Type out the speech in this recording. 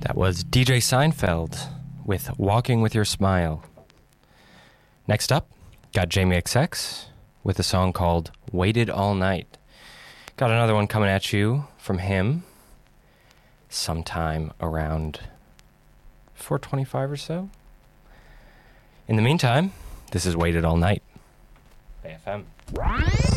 That was DJ Seinfeld with Walking With Your Smile. Next up, got Jamie XX with a song called Waited All Night. Got another one coming at you from him sometime around 4:25 or so. In the meantime, this is Waited All Night. AFM.